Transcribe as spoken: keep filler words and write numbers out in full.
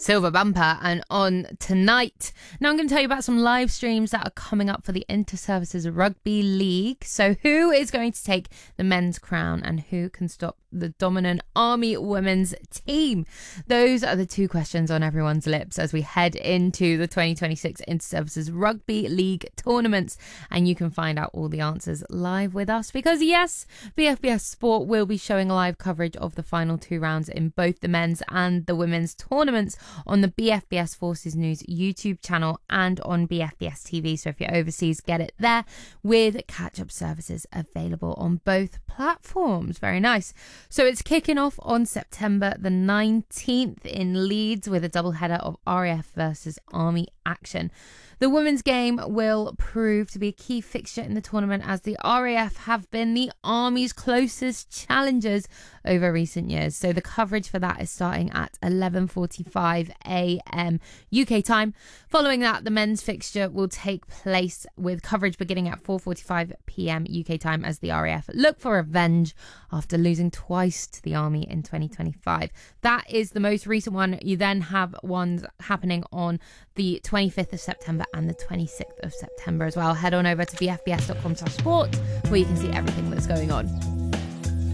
Silver Bumper, and on tonight. Now I'm going to tell you about some live streams that are coming up for the Inter-Services Rugby League. So who is going to take the men's crown and who can stop the dominant Army women's team? Those are the two questions on everyone's lips as we head into the twenty twenty-six Inter-Services Rugby League tournaments, and you can find out all the answers live with us because yes, B F B S Sport will be showing live coverage of the final two rounds in both the men's and the women's tournaments on the B F B S Forces News YouTube channel and on B F B S T V. So if you're overseas, get it there with catch-up services available on both platforms. Very nice. So it's kicking off on September the nineteenth in Leeds with a doubleheader of R A F versus Army action. The women's game will prove to be a key fixture in the tournament as the R A F have been the Army's closest challengers over recent years. So the coverage for that is starting at eleven forty-five a m U K time. Following that, the men's fixture will take place with coverage beginning at four forty-five p m U K time as the R A F look for revenge after losing twice to the Army in twenty twenty-five. That is the most recent one. You then have ones happening on the twenty-fifth of September and the twenty-sixth of September as well. Head on over to b f b s dot com slash sport where you can see everything that's going on.